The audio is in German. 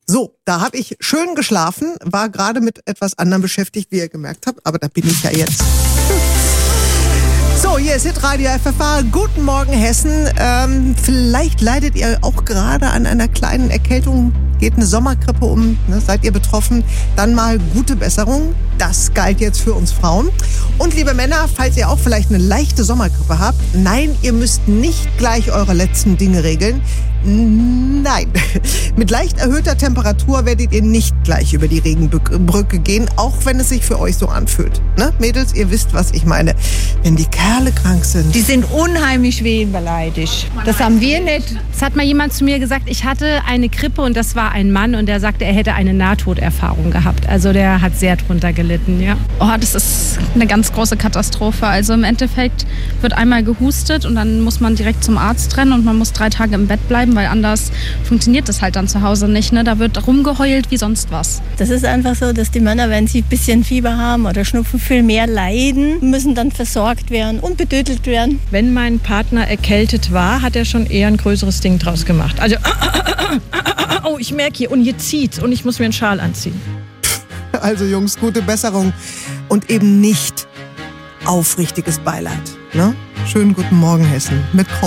So, da habe ich schön geschlafen, war gerade mit etwas anderem beschäftigt, wie ihr gemerkt habt, aber da bin ich ja jetzt. So, hier ist Hitradio FFH. Guten Morgen, Hessen. Vielleicht leidet ihr auch gerade an einer kleinen Erkältung, geht eine Sommergrippe um, ne? Seid ihr betroffen? Dann mal gute Besserung. Das galt jetzt für uns Frauen. Und liebe Männer, falls ihr auch vielleicht eine leichte Sommergrippe habt, nein, ihr müsst nicht gleich eure letzten Dinge regeln. Nein, mit leicht erhöhter Temperatur werdet ihr nicht gleich über die Regenbrücke gehen, auch wenn es sich für euch so anfühlt. Ne? Mädels, ihr wisst, was ich meine. Wenn die Kerle krank sind. Die sind unheimlich wehbeleidigt. Das haben wir nicht. Es hat mal jemand zu mir gesagt, ich hatte eine Grippe und das war ein Mann und der sagte, er hätte eine Nahtoderfahrung gehabt. Also der hat sehr drunter gelitten, ja. Oh, das ist eine ganz große Katastrophe. Also im Endeffekt wird einmal gehustet und dann muss man direkt zum Arzt rennen und man muss 3 Tage im Bett bleiben, weil anders funktioniert das halt dann zu Hause nicht. Ne? Da wird rumgeheult wie sonst was. Das ist einfach so, dass die Männer, wenn sie ein bisschen Fieber haben oder Schnupfen, viel mehr leiden, müssen dann versorgt werden und bedödelt werden. Wenn mein Partner erkältet war, hat er schon eher ein größeres Ding draus gemacht. Also, oh, ich merke hier, und hier zieht's und ich muss mir einen Schal anziehen. Also Jungs, gute Besserung und eben nicht aufrichtiges Beileid. Ne? Schönen guten Morgen, Hessen. Mit